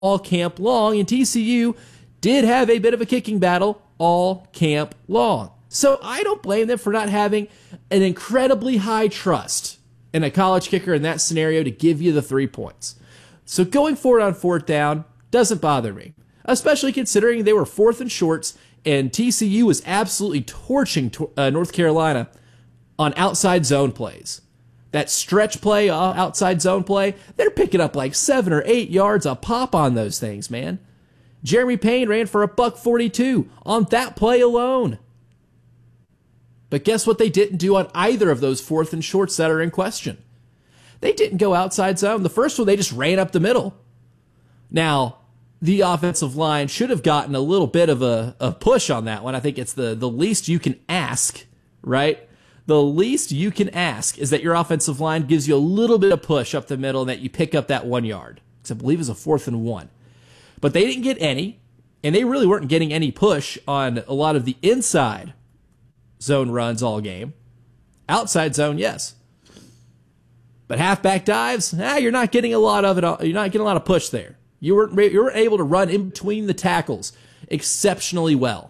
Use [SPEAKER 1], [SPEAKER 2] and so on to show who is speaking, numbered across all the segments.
[SPEAKER 1] all camp long, and TCU did have a bit of a kicking battle all camp long. So I don't blame them for not having an incredibly high trust in a college kicker in that scenario to give you the 3 points. So going forward on fourth down doesn't bother me, especially considering they were fourth and shorts and TCU was absolutely torching North Carolina on outside zone plays. That stretch play, outside zone play, they're picking up like 7 or 8 yards a pop on those things, man. Jeremy Payne ran for $142 on that play alone. But guess what they didn't do on either of those fourth and shorts that are in question? They didn't go outside zone. The first one, they just ran up the middle. Now, the offensive line should have gotten a little bit of a push on that one. I think it's the least you can ask, right? The least you can ask is that your offensive line gives you a little bit of push up the middle and that you pick up that 1 yard. Because I believe it was a 4th and 1. But they didn't get any, and they really weren't getting any push on a lot of the inside zone runs all game. Outside zone, yes. But halfback dives, you're not getting a lot of it. You're not getting a lot of push there. You weren't able to run in between the tackles exceptionally well.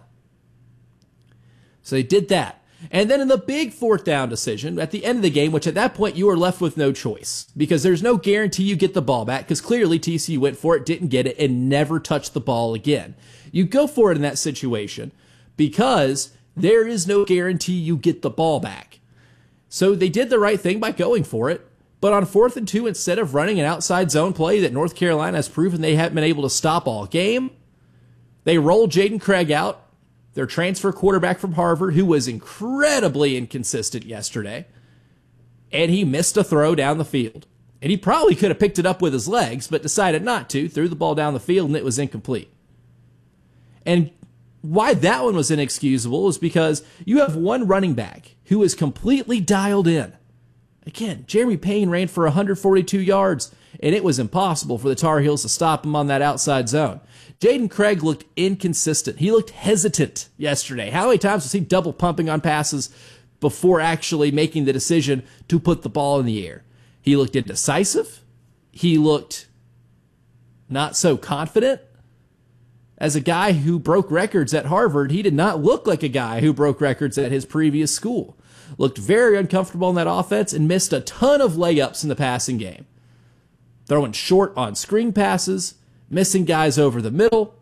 [SPEAKER 1] So they did that. And then in the big fourth down decision at the end of the game, which at that point you were left with no choice because there's no guarantee you get the ball back because clearly TCU went for it, didn't get it, and never touched the ball again. You go for it in that situation because there is no guarantee you get the ball back. So they did the right thing by going for it. But on 4th and 2, instead of running an outside zone play that North Carolina has proven they haven't been able to stop all game, they rolled Jaden Craig out, their transfer quarterback from Harvard, who was incredibly inconsistent yesterday, and he missed a throw down the field. And he probably could have picked it up with his legs, but decided not to, threw the ball down the field, and it was incomplete. And why that one was inexcusable is because you have one running back who is completely dialed in. Again, Jeremy Payne ran for 142 yards, and it was impossible for the Tar Heels to stop him on that outside zone. Jaden Craig looked inconsistent. He looked hesitant yesterday. How many times was he double pumping on passes before actually making the decision to put the ball in the air? He looked indecisive. He looked not so confident. As a guy who broke records at Harvard, he did not look like a guy who broke records at his previous school. Looked very uncomfortable in that offense and missed a ton of layups in the passing game. Throwing short on screen passes, missing guys over the middle.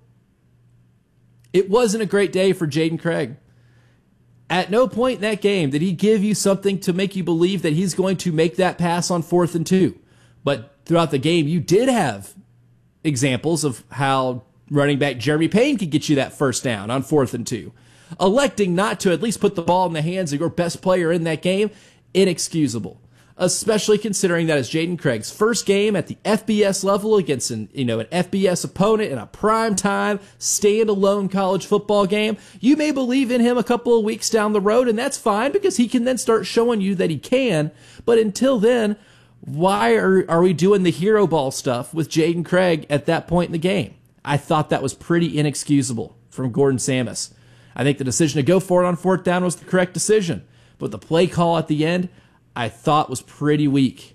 [SPEAKER 1] It wasn't a great day for Jaden Craig. At no point in that game did he give you something to make you believe that he's going to make that pass on 4th and 2. But throughout the game, you did have examples of how running back Jeremy Payne could get you that first down on 4th and 2. Electing not to at least put the ball in the hands of your best player in that game, inexcusable. Especially considering that is Jaden Craig's first game at the FBS level against an FBS opponent in a primetime, standalone college football game. You may believe in him a couple of weeks down the road, and that's fine because he can then start showing you that he can. But until then, why are we doing the hero ball stuff with Jaden Craig at that point in the game? I thought that was pretty inexcusable from Gordon Samus. I think the decision to go for it on 4th down was the correct decision. But the play call at the end, I thought was pretty weak.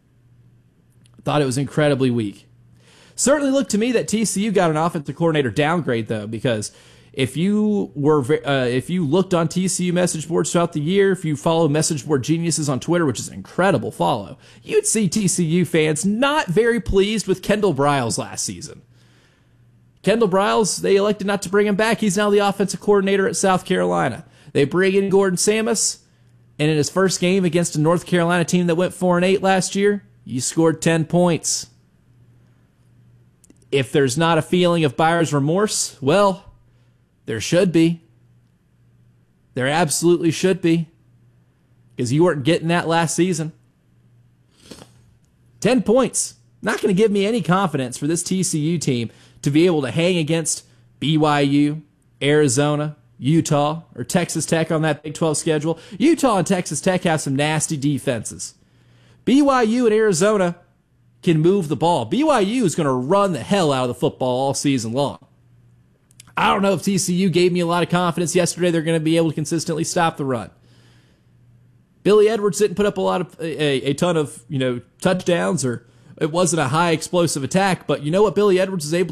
[SPEAKER 1] I thought it was incredibly weak. Certainly looked to me that TCU got an offensive coordinator downgrade, though, because if you looked on TCU message boards throughout the year, if you follow Message Board Geniuses on Twitter, which is an incredible follow, you'd see TCU fans not very pleased with Kendall Briles last season. Kendall Briles, they elected not to bring him back. He's now the offensive coordinator at South Carolina. They bring in Gordon Samus, and in his first game against a North Carolina team that went 4-8 last year, you scored 10 points. If there's not a feeling of buyer's remorse, well, there should be. There absolutely should be. Because you weren't getting that last season. 10 points. Not going to give me any confidence for this TCU team to be able to hang against BYU, Arizona, Utah, or Texas Tech on that Big 12 schedule. Utah and Texas Tech have some nasty defenses. BYU and Arizona can move the ball. BYU is going to run the hell out of the football all season long. I don't know if TCU gave me a lot of confidence yesterday they're going to be able to consistently stop the run. Billy Edwards didn't put up a ton of touchdowns or it wasn't a high explosive attack, but you know what Billy Edwards was able